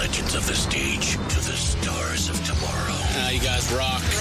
legends of the stage to the stars of tomorrow. You guys rock.